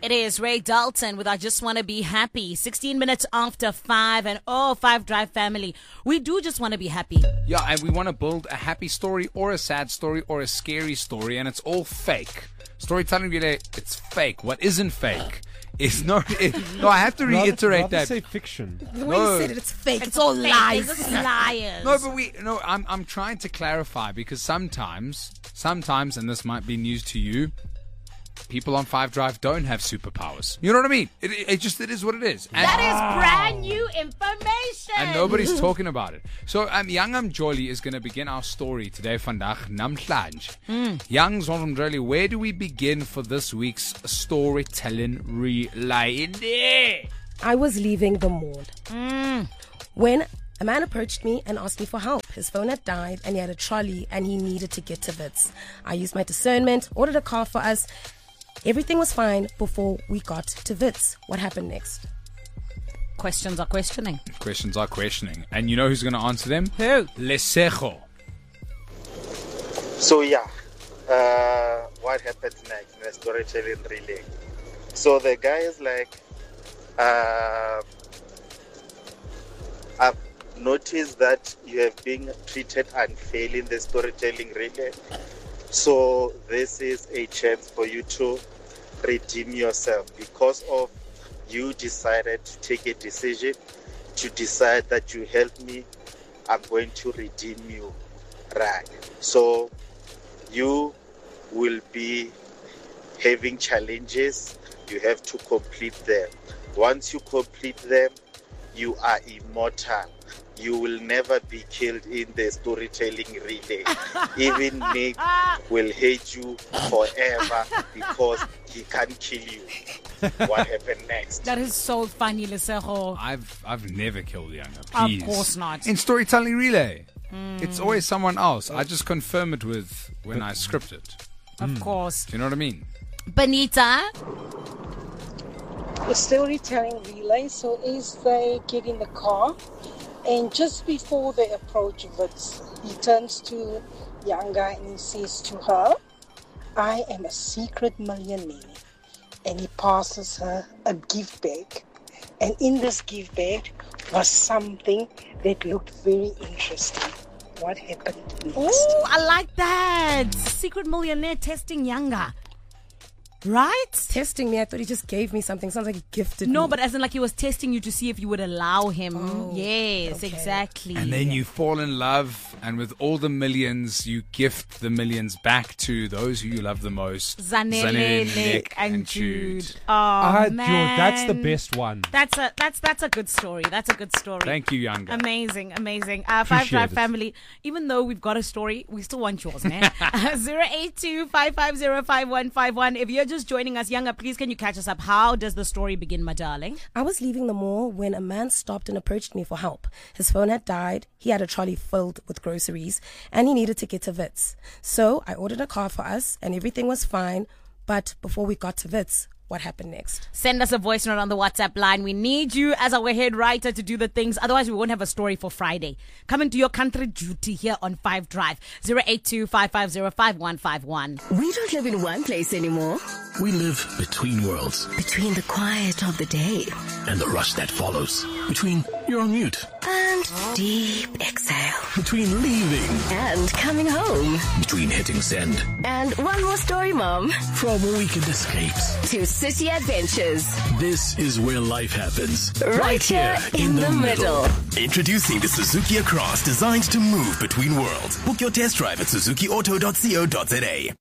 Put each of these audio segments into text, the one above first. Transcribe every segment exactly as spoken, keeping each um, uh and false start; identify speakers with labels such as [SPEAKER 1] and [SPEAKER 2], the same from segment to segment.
[SPEAKER 1] It is Ray Dalton with I Just Want to Be Happy. sixteen minutes after five, and oh, Five Drive family, we do just want to be happy.
[SPEAKER 2] Yeah, and we want to build a happy story or a sad story or a scary story, and it's all fake. Storytelling relay, it's fake. What isn't fake is not. It, no, I have to reiterate
[SPEAKER 3] rather, rather
[SPEAKER 2] that.
[SPEAKER 3] say fiction.
[SPEAKER 4] The way
[SPEAKER 2] No.
[SPEAKER 4] you said it, it's fake. It's,
[SPEAKER 1] It's
[SPEAKER 4] all
[SPEAKER 1] fake.
[SPEAKER 4] lies.
[SPEAKER 1] They're just liars.
[SPEAKER 2] No, but we no. I'm I'm trying to clarify because sometimes, sometimes, and this might be news to you, people on Five Drive don't have superpowers. You know what I mean? It, it, it just it is what it is. And,
[SPEAKER 1] That is brand new information.
[SPEAKER 2] and nobody's talking about it. So um, Youngam Jolly is going to begin our story today. Vandag namhlanje.
[SPEAKER 1] Mm.
[SPEAKER 2] Young Zon Jolly, where do we begin for this week's storytelling relay?
[SPEAKER 4] I was leaving the mall
[SPEAKER 1] Mm.
[SPEAKER 4] when a man approached me and asked me for help. His phone had died and he had a trolley and he needed to get to Wits. I used my discernment, ordered a car for us. Everything was fine before we got to Wits. What happened next?
[SPEAKER 1] Questions are questioning.
[SPEAKER 2] Questions are questioning. And you know who's going to answer them?
[SPEAKER 1] Who?
[SPEAKER 2] Lesejo.
[SPEAKER 5] So yeah, uh, what happens next in the storytelling relay? So the guy is like, uh, I've noticed that you have been treated unfairly in the storytelling relay. So this is a chance for you to redeem yourself because of you decided to take a decision to decide that you help me. I'm going to redeem you, right? So you will be having challenges. You have to complete them. Once you complete them, you are immortal. You will never be killed in the storytelling relay. Even Nick will hate you forever because he can't kill you. What happened next?
[SPEAKER 1] That is so funny, Lesejo.
[SPEAKER 2] I've I've never killed Younger.
[SPEAKER 1] Of
[SPEAKER 2] Please.
[SPEAKER 1] course not.
[SPEAKER 2] In storytelling relay, it's always someone else. I just confirm it with when I script it.
[SPEAKER 1] Of course.
[SPEAKER 2] Do you know what I mean?
[SPEAKER 1] Benita?
[SPEAKER 6] The storytelling relay. So as they get in the car, and just before they approach Wits, he turns to Yanga and he says to her, I am a secret millionaire. And he passes her a gift bag. And in this gift bag was something that looked very interesting. What happened next?
[SPEAKER 1] Oh, I like that. Secret millionaire testing Younger. Right?
[SPEAKER 4] Testing me, I thought he just gave me something. Sounds like he gifted
[SPEAKER 1] No,
[SPEAKER 4] me.
[SPEAKER 1] but as in like he was testing you to see if you would allow him.
[SPEAKER 4] Oh,
[SPEAKER 1] yes,
[SPEAKER 4] okay.
[SPEAKER 1] exactly.
[SPEAKER 2] And then you fall in love, and with all the millions, you gift the millions back to those who you love the most.
[SPEAKER 1] Zanele,
[SPEAKER 2] Zanele,
[SPEAKER 1] Nick, and Jude. Oh,
[SPEAKER 3] Ah, Joe,
[SPEAKER 1] man.
[SPEAKER 3] that's the best one.
[SPEAKER 1] That's a that's that's a good story. That's a good story.
[SPEAKER 2] Thank you, Younger.
[SPEAKER 1] Amazing, amazing. Uh, Five
[SPEAKER 3] Appreciate
[SPEAKER 1] Drive
[SPEAKER 3] it.
[SPEAKER 1] family, even though we've got a story, we still want yours, man. zero eight two, five five zero, five one five one. If you're just joining us, Younger, please can you catch us up? How does the story begin, my darling?
[SPEAKER 4] I was leaving the mall when a man stopped and approached me for help. His phone had died, he had a trolley filled with groceries, and he needed to get to Wits. So I ordered a car for us, and everything was fine. But before we got to Wits, what happened next?
[SPEAKER 1] Send us a voice note on the WhatsApp line. We need you as our head writer to do the things. Otherwise, we won't have a story for Friday. Come into your country duty here on Five Drive. zero eight two, five five zero, five one five one.
[SPEAKER 7] We don't live in one place anymore.
[SPEAKER 8] We live between worlds
[SPEAKER 7] Between the quiet of the day
[SPEAKER 8] and the rush that follows. Between you're on mute.
[SPEAKER 7] and deep exhale
[SPEAKER 8] Between leaving.
[SPEAKER 7] and coming home.
[SPEAKER 8] Between hitting send.
[SPEAKER 7] And one more story, Mom.
[SPEAKER 8] From weekend escapes.
[SPEAKER 7] To city adventures.
[SPEAKER 8] This is where life happens.
[SPEAKER 7] Right here in the middle.
[SPEAKER 9] Introducing the Suzuki Across, designed to move between worlds. Book your test drive at suzuki auto dot co dot za.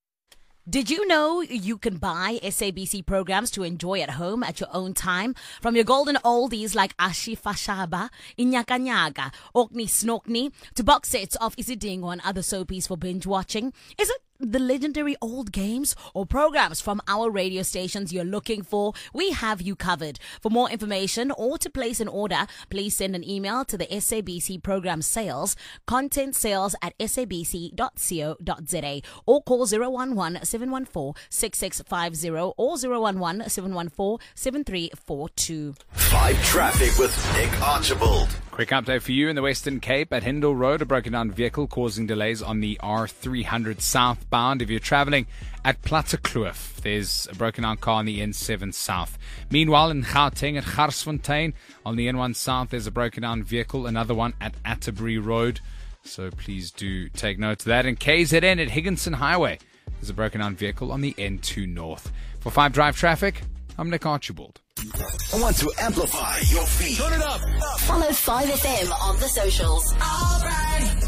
[SPEAKER 1] Did you know you can buy S A B C programs to enjoy at home at your own time? From your golden oldies like Ashi Fashaba, Inyaka Nyaga, Okni Snokni, to box sets of Isidingo and other soapies for binge watching? Is it the legendary old games or programs from our radio stations you're looking for? We have you covered. For more information or to place an order, please send an email to the S A B C program sales, content sales at s a b c dot co dot za, or call zero one one, seven one four, six six five zero or zero one one, seven one four, seven three four two.
[SPEAKER 9] Five Traffic with Nick Archibald.
[SPEAKER 2] Quick update for you in the Western Cape at Hindle Road. A broken down vehicle causing delays on the R three hundred southbound. If you're traveling at Plattekloof, there's a broken down car on the N seven south. Meanwhile, in Gauteng at Garsfontein on the N one south, there's a broken down vehicle. Another one at Atterbury Road. So please do take note of that. In K Z N at Higginson Highway, there's a broken down vehicle on the N two north. For five Drive Traffic, I'm Nick Archibald.
[SPEAKER 9] I want to amplify your feed. Turn it up.
[SPEAKER 7] Follow five F M on the socials.
[SPEAKER 3] All right.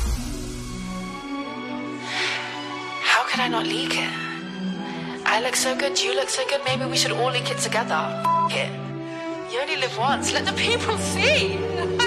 [SPEAKER 3] How could I not leak it? I look so good, you look so good, maybe we should all leak it together. F- it. You only live once, let the people see.